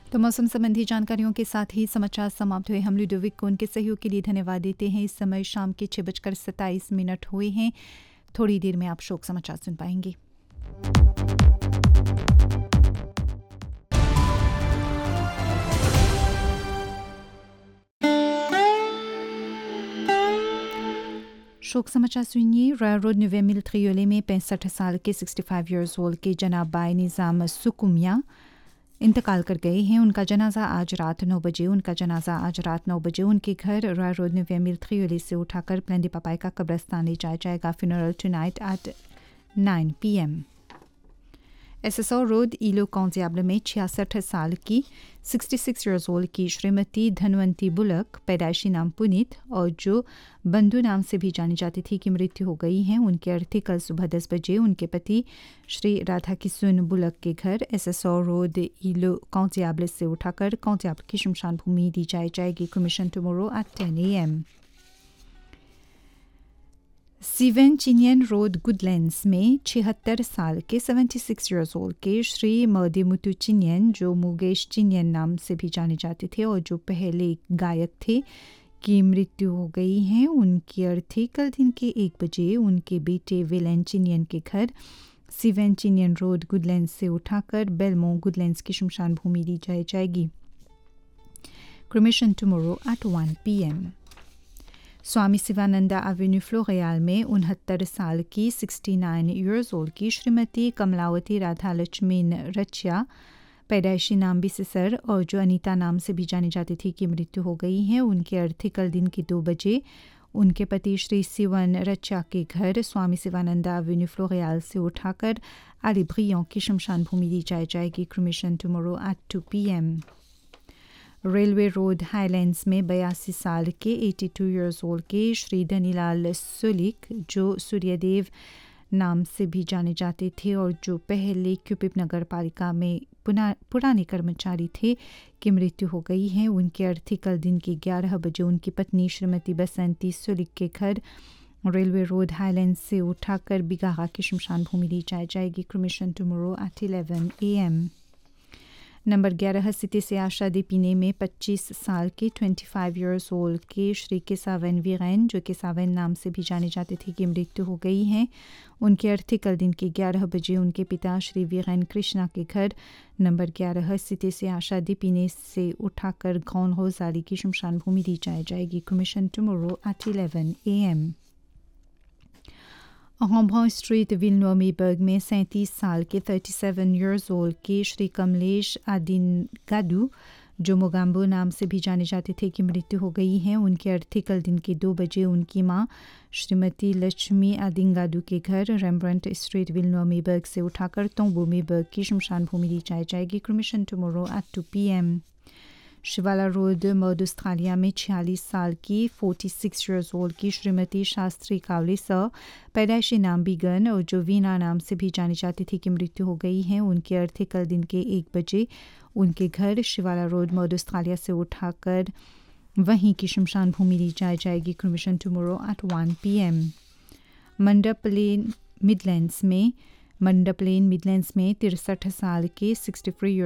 तो मौसम संबंधी जानकारियों के साथ ही समाचार समाप्त हुए। हम लुडोविक को उनके सहयोग के लिए धन्यवाद देते हैं। इस समय शाम के 6:27 हुए हैं। थोड़ी देर में आप शोक समाचार सुन पाएंगे। शोक समाचार सुनिए। रॉयल रोड न्यूवे मिल त्रियोले में 65 साल के 65 ईयर्स ओल्ड के जनाब बाई निज़ाम सुकुमिया इंतकाल कर गए हैं। उनका जनाजा आज रात 9 बजे उनके घर रॉयल रोड न्यूवे मिल त्रियोले से उठाकर प्लेंडी पपाई का कब्रस्तान ले जाया जाएगा। Funeral tonight at 9 PM। SSO road इलो कौंजियाबल में 66 साल की 66 ईयर्स ओल्ड की श्रीमती धनवंती बुलक, पैदाइशी नाम पुनीत और जो बंधु नाम से भी जानी जाती थी, की मृत्यु हो गई है। उनके अर्थी कल सुबह 10 बजे उनके पति श्री राधा किशुन बुलक के घर SSO रोड इलो कौंजियाबल से उठाकर कौंजियाबल की शमशान भूमि दी जाएगी। Cremation tomorrow at 10 AM। सीवेन चिनियन road Goodlands में 76 साल के 76 ईयर्स ओल्ड के श्री मर्देमुतु चिनियन, जो मुगेश चिनियन नाम से भी जाने जाते थे और जो पहले गायक थे, की मृत्यु हो गई है। उनकी अर्थी कल दिन के 1 बजे उनके बेटे विलेन चिनियन के घर सीवेन चिनियन रोड गुडलैंड्स से उठाकर बेलमो गुडलैंड्स की शमशान भूमि दी जाएगी। Cremation tomorrow at 1 PM। स्वामी शिवानंदा एवेन्यू फ्लोरियाल में 69 साल की 69 ईयर्स ओल्ड की श्रीमती कमलावती राधा लक्ष्मीन रचिया, पैदाइशी नाम बिसेसर और जो अनीता नाम से भी जानी जाती थी, की मृत्यु हो गई है। उनके अर्थी कल दिन के 2 बजे उनके पति श्री सिवन रचिया के घर स्वामी शिवानंदा एवेन्यू फ्लोरियाल से उठाकर आली ब्रियों की शमशान भूमि दी जाएगी। Cremation tomorrow at 2 PM। Railway road highlands में 82 साल के 82 ईयर्स ओल्ड के श्री धनीलाल सुलिक, जो सूर्यदेव नाम से भी जाने जाते थे और जो पहले क्यूपिप नगर पालिका में पुराने कर्मचारी थे, की मृत्यु हो गई है। उनके अर्थी कल दिन के 11 बजे उनकी पत्नी श्रीमती बसंती सुलिक के घर रेलवे रोड हाईलैंड्स से उठाकर बिगाहा की शमशान भूमि दी जाएगी। Cremation tomorrow at 11 AM। Number 11 city से आशा दीपिने में 25 साल के 25 ईयर्स ओल्ड के श्री केसावन वीरेन, जो केसावन नाम से भी जाने जाते थे, की मृत्यु हो गई है। उनके अर्थी कल दिन के 11 बजे उनके पिता श्री वीरेन कृष्णा के घर नंबर 11 सिटी से आशा दीपिने से उठाकर ग्रॉन रोजाली की शमशान भूमि दी जाएगी। Cremation tomorrow at 11 AM। रॉम्ब्रांड street विल्नोमीबर्ग में 37 साल के 37 ईयर्स ओल्ड के श्री कमलेश आदिनगादू, जो मोगाम्बो नाम से भी जाने जाते थे, की मृत्यु हो गई है। उनके अर्थी कल दिन के 2 बजे उनकी मां श्रीमती लक्ष्मी आदिंगादू के घर रेम्ब्रंट स्ट्रीट विल्नोमीबर्ग से उठाकर तोंबोमीबर्ग की शमशान भूमि दी जाएगी। Cremation tomorrow at 2 PM। शिवाला रोड मर्द ऑस्ट्रेलिया में 46 साल की 46 ईयर्स ओल्ड की श्रीमती शास्त्री कावलेसा, पैदाइशी नाम बिगन और जो वीना नाम से भी जानी जाती थी, की मृत्यु हो गई है। उनके अर्थी कल दिन के 1 बजे उनके घर शिवाला रोड मर्द ऑस्ट्रेलिया से उठाकर वहीं की शमशान भूमि दी जाएगी। Cremation tomorrow at 1 PM। Mandap lane Midlands में 63 साल के 63